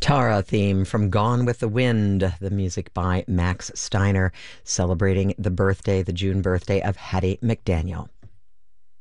Tara theme from Gone with the Wind, the music by Max Steiner, celebrating the June birthday of Hattie McDaniel.